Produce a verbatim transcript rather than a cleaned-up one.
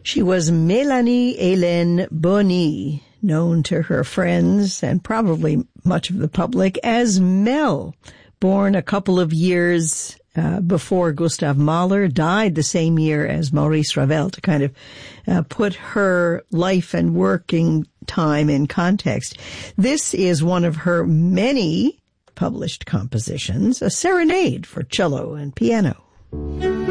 She was Mélanie Hélène Boni, known to her friends and probably much of the public as Mel, born a couple of years uh, before Gustav Mahler, died the same year as Maurice Ravel, to kind of uh, put her life and working time in context. This is one of her many published compositions, a serenade for cello and piano.